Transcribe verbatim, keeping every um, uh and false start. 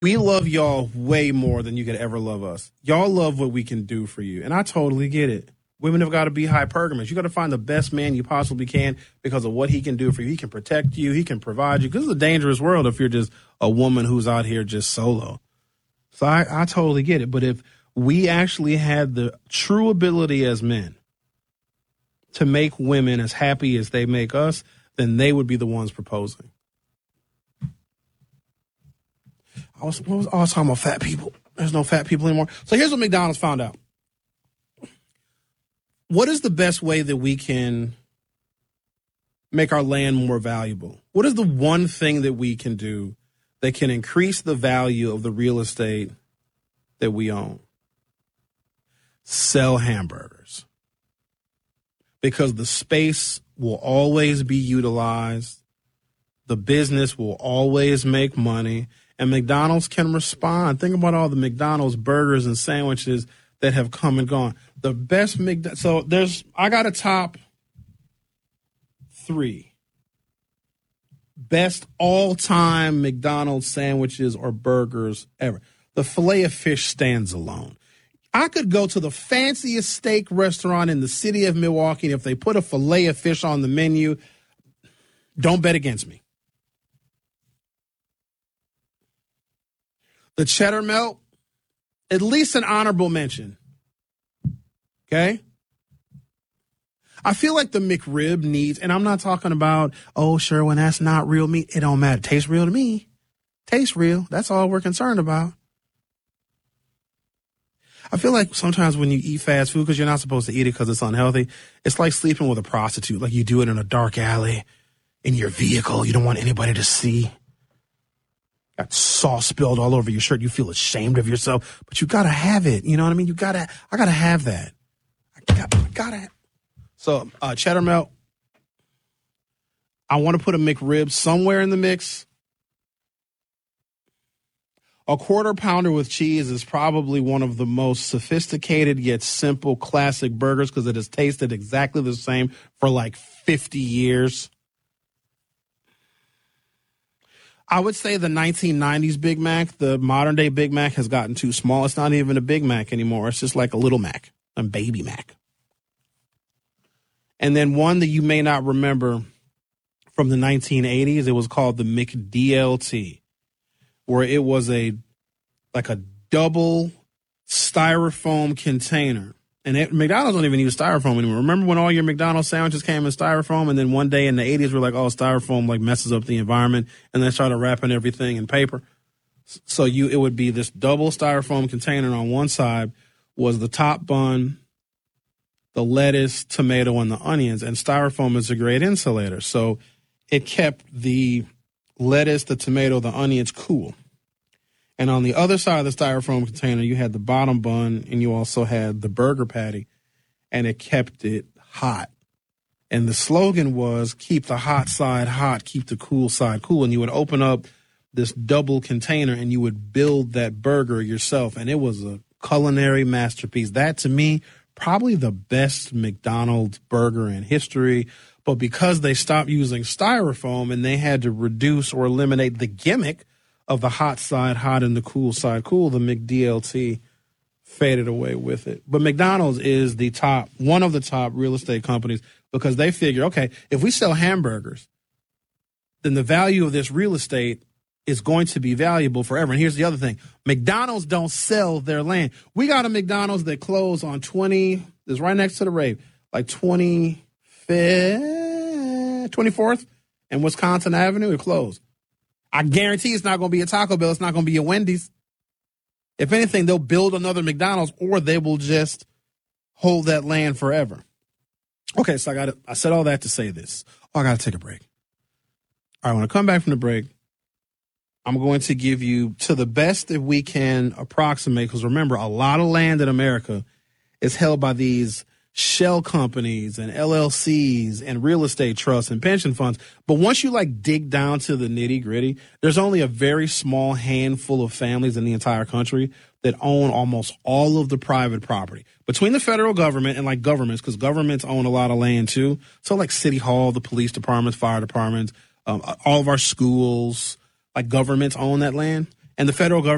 We love y'all way more than you could ever love us. Y'all love what we can do for you, and I totally get it. Women have got to be hypergamous. You got to find the best man you possibly can because of what he can do for you. He can protect you. He can provide you. Because it's a dangerous world if you're just a woman who's out here just solo. So I, I totally get it. But if we actually had the true ability as men to make women as happy as they make us, then they would be the ones proposing. I was, what was, I was talking about fat people. There's no fat people anymore. So here's what McDonald's found out. What is the best way that we can make our land more valuable? What is the one thing that we can do that can increase the value of the real estate that we own? Sell hamburgers. Because the space will always be utilized. The business will always make money. And McDonald's can respond. Think about all the McDonald's burgers and sandwiches that have come and gone. The best McDonald's. So there's, I got a top three. Best all-time McDonald's sandwiches or burgers ever. The Filet-O-Fish stands alone. I could go to the fanciest steak restaurant in the city of Milwaukee, and if they put a Filet-O-Fish on the menu, don't bet against me. The cheddar melt, at least an honorable mention. Okay? I feel like the McRib needs, and I'm not talking about, oh, sure, when that's not real meat, it don't matter. Tastes real to me. Tastes real. That's all we're concerned about. I feel like sometimes when you eat fast food, because you're not supposed to eat it because it's unhealthy, it's like sleeping with a prostitute. Like you do it in a dark alley, in your vehicle. You don't want anybody to see. Got sauce spilled all over your shirt. You feel ashamed of yourself, but you got to have it. You know what I mean? You got to, I got to have that. I got, I got to. So uh, cheddar melt. I want to put a McRib somewhere in the mix. A quarter pounder with cheese is probably one of the most sophisticated yet simple classic burgers because it has tasted exactly the same for like fifty years. I would say the nineteen nineties Big Mac, the modern day Big Mac has gotten too small. It's not even a Big Mac anymore. It's just like a little Mac, a baby Mac. And then one that you may not remember from the nineteen eighties, it was called the McD L T, where it was a like a double styrofoam container. And it, McDonald's don't even use styrofoam anymore. Remember when all your McDonald's sandwiches came in styrofoam, and then one day in the eighties we're like, oh, styrofoam like messes up the environment, and they started wrapping everything in paper. So you it would be this double styrofoam container. On one side was the top bun, the lettuce, tomato, and the onions. And styrofoam is a great insulator. So it kept the lettuce, the tomato, the onions cool. And on the other side of the styrofoam container, you had the bottom bun, and you also had the burger patty, and it kept it hot. And the slogan was, keep the hot side hot, keep the cool side cool. And you would open up this double container, and you would build that burger yourself. And it was a culinary masterpiece. That, to me, probably the best McDonald's burger in history. But because they stopped using styrofoam and they had to reduce or eliminate the gimmick of the hot side hot and the cool side cool, the McD L T faded away with it. But McDonald's is the top, one of the top real estate companies because they figure, okay, if we sell hamburgers, then the value of this real estate is going to be valuable forever. And here's the other thing. McDonald's don't sell their land. We got a McDonald's that closed on twenty, that's right next to the rave, like twenty-fifth, twenty-fourth and Wisconsin Avenue. It closed. I guarantee it's not going to be a Taco Bell. It's not going to be a Wendy's. If anything, they'll build another McDonald's, or they will just hold that land forever. Okay, so I got I said all that to say this. Oh, I got to take a break. All right, when I come back from the break, I'm going to give you, to the best that we can approximate, because remember, a lot of land in America is held by these shell companies and L L Cs and real estate trusts and pension funds. But once you like dig down to the nitty gritty, there's only a very small handful of families in the entire country that own almost all of the private property between the federal government and like governments, because governments own a lot of land too. So like City Hall, the police departments, fire departments, um, all of our schools, like governments own that land, and the federal government